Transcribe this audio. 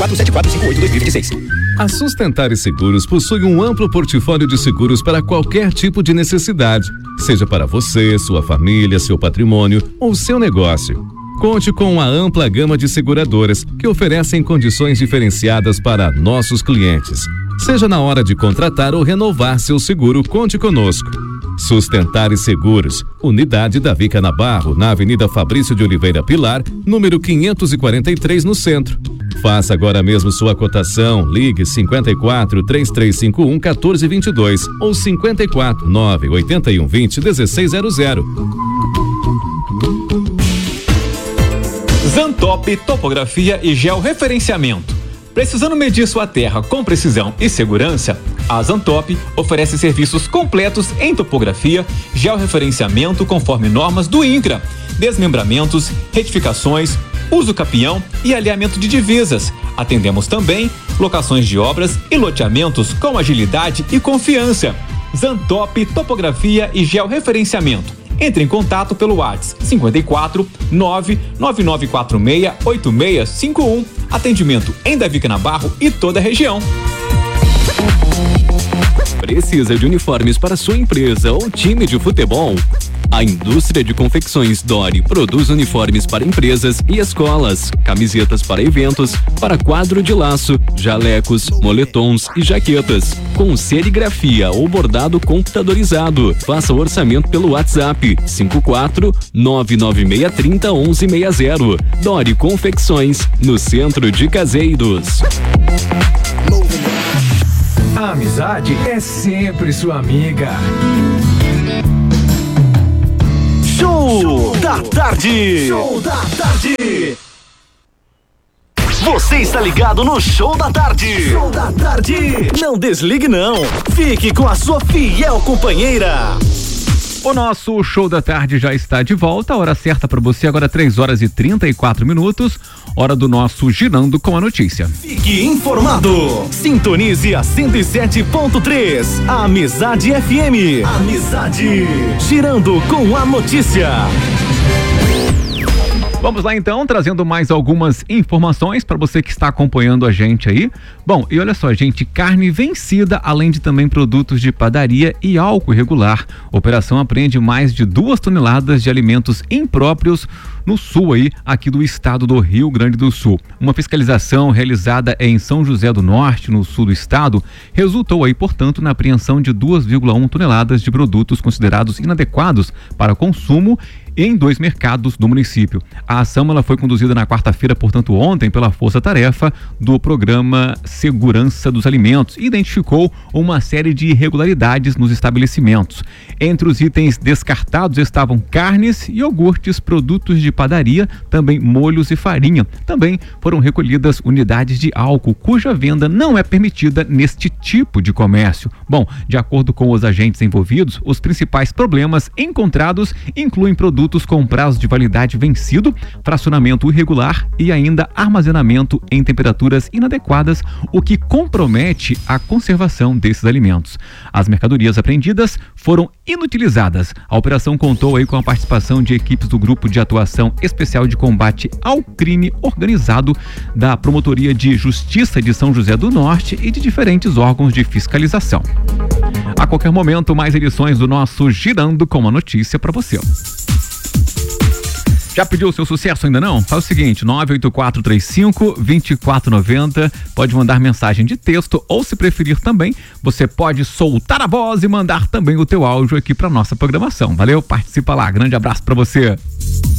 47458-2026. A Sustentar Seguros possui um amplo portfólio de seguros para qualquer tipo de necessidade, seja para você, sua família, seu patrimônio ou seu negócio. Conte com uma ampla gama de seguradoras que oferecem condições diferenciadas para nossos clientes. Seja na hora de contratar ou renovar seu seguro, conte conosco. Sustentar Seguros, Unidade Davi Canabarro, na Avenida Fabrício de Oliveira Pilar, número 543, no centro. Faça agora mesmo sua cotação. Ligue 54 3351 1422 ou 54 981 20 1600. Zantop Topografia e Georreferenciamento. Precisando medir sua terra com precisão e segurança? A Zantop oferece serviços completos em topografia, georreferenciamento conforme normas do INCRA, desmembramentos, retificações, uso capião e alinhamento de divisas. Atendemos também locações de obras e loteamentos com agilidade e confiança. Zantop Topografia e Georreferenciamento. Entre em contato pelo WhatsApp 54 99946 8651. Atendimento em Davi Canabarro e toda a região. Precisa de uniformes para sua empresa ou time de futebol? A indústria de confecções Dori produz uniformes para empresas e escolas, camisetas para eventos, para quadro de laço, jalecos, moletons e jaquetas, com serigrafia ou bordado computadorizado. Faça o orçamento pelo WhatsApp 54 99630 1160. Dori Confecções, no centro de Caseiros. A amizade é sempre sua amiga. Show da Tarde. Show da Tarde. Você está ligado no Show da Tarde. Show da Tarde. Não desligue não. Fique com a sua fiel companheira. O nosso Show da Tarde já está de volta. A hora certa para você agora 3h34. Hora do nosso Girando com a Notícia. Fique informado. Sintonize a 107.3. A Amizade FM. Amizade. Girando com a Notícia. Vamos lá então, trazendo mais algumas informações para você que está acompanhando a gente aí. Bom, e olha só, gente, carne vencida, além de também produtos de padaria e álcool irregular. A operação apreende mais de 2 toneladas de alimentos impróprios no sul aí, aqui do estado do Rio Grande do Sul. Uma fiscalização realizada em São José do Norte, no sul do estado, resultou aí, portanto, na apreensão de 2,1 toneladas de produtos considerados inadequados para consumo em 2 mercados do município. A ação ela foi conduzida na quarta-feira, portanto ontem, pela força-tarefa do programa Segurança dos Alimentos e identificou uma série de irregularidades nos estabelecimentos. Entre os itens descartados estavam carnes, iogurtes, produtos de padaria, também molhos e farinha. Também foram recolhidas unidades de álcool, cuja venda não é permitida neste tipo de comércio. Bom, de acordo com os agentes envolvidos, os principais problemas encontrados incluem produtos com prazo de validade vencido, fracionamento irregular e ainda armazenamento em temperaturas inadequadas, o que compromete a conservação desses alimentos. As mercadorias apreendidas foram inutilizadas. A operação contou aí com a participação de equipes do Grupo de Atuação Especial de Combate ao Crime Organizado da Promotoria de Justiça de São José do Norte e de diferentes órgãos de fiscalização. A qualquer momento, mais edições do nosso Girando com a Notícia para você. Já pediu o seu sucesso ainda não? Faz o seguinte, 98435-2490, pode mandar mensagem de texto ou, se preferir também, você pode soltar a voz e mandar também o teu áudio aqui para nossa programação. Valeu? Participa lá, grande abraço para você.